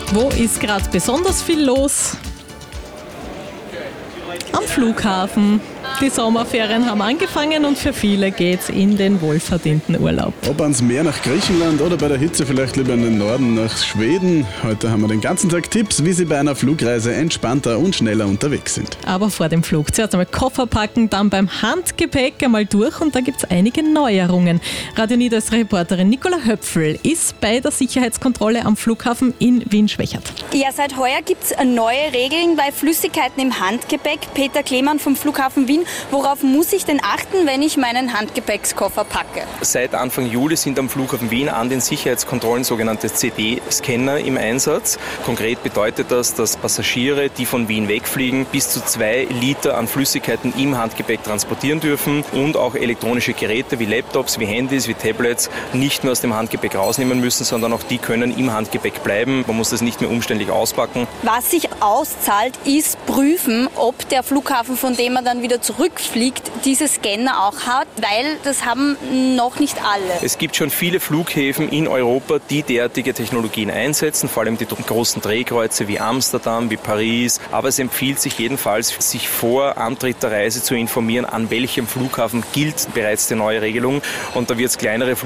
Wo ist gerade besonders viel los? Am Flughafen. Die Sommerferien haben angefangen und für viele geht's in den wohlverdienten Urlaub. Ob ans Meer nach Griechenland oder bei der Hitze vielleicht lieber in den Norden nach Schweden. Heute haben wir den ganzen Tag Tipps, wie Sie bei einer Flugreise entspannter und schneller unterwegs sind. Aber vor dem Flug zuerst einmal Koffer packen, dann beim Handgepäck einmal durch und da gibt's einige Neuerungen. Radio Niederösterreich-Reporterin Nicola Höpfl ist bei der Sicherheitskontrolle am Flughafen in Wien-Schwächert. Ja, seit heuer gibt es neue Regeln bei Flüssigkeiten im Handgepäck. Peter Klemann vom Flughafen Wien. Worauf muss ich denn achten, wenn ich meinen Handgepäckskoffer packe? Seit Anfang Juli sind am Flughafen Wien an den Sicherheitskontrollen sogenannte CD-Scanner im Einsatz. Konkret bedeutet das, dass Passagiere, die von Wien wegfliegen, bis zu 2 Liter an Flüssigkeiten im Handgepäck transportieren dürfen und auch elektronische Geräte wie Laptops, wie Handys, wie Tablets nicht nur aus dem Handgepäck rausnehmen müssen, sondern auch die können im Handgepäck bleiben. Man muss das nicht mehr umständlich auspacken. Was sich auszahlt, ist prüfen, ob der Flughafen, von dem man dann wieder zurückfliegt, diese Scanner auch hat, weil das haben noch nicht alle. Es gibt schon viele Flughäfen in Europa, die derartige Technologien einsetzen, vor allem die großen Drehkreuze wie Amsterdam, wie Paris. Aber es empfiehlt sich jedenfalls, sich vor Antritt der Reise zu informieren, an welchem Flughafen gilt bereits die neue Regelung. Und da wird es kleinere